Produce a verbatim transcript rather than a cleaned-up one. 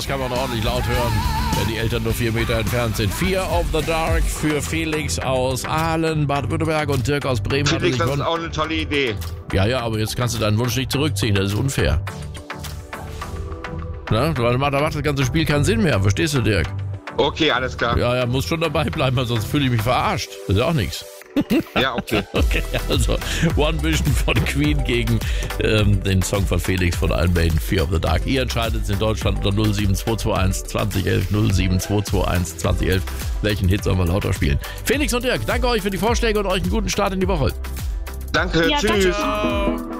das kann man ordentlich laut hören, wenn die Eltern nur vier Meter entfernt sind. Fear of the Dark für Felix aus Aalen, Baden-Württemberg und Dirk aus Bremen. Felix, das ist auch eine tolle Idee. Ja, ja, aber jetzt kannst du deinen Wunsch nicht zurückziehen, das ist unfair. Na, da macht das ganze Spiel keinen Sinn mehr, verstehst du, Dirk? Okay, alles klar. Ja, ja, muss schon dabei bleiben, weil sonst fühle ich mich verarscht. Das ist auch nichts. Ja, okay. Okay, also One Vision von Queen gegen ähm, den Song von Felix von Iron Maiden, Fear of the Dark. Ihr entscheidet in Deutschland unter null sieben zwei zwei eins zwanzig elf null sieben zwei zwei eins zwanzig elf. Welchen Hit sollen wir lauter spielen? Felix und Dirk, danke euch für die Vorschläge und euch einen guten Start in die Woche. Danke, Ja, tschüss. danke.